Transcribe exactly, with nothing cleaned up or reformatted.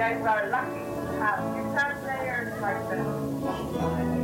guys are lucky to have guitar players like them.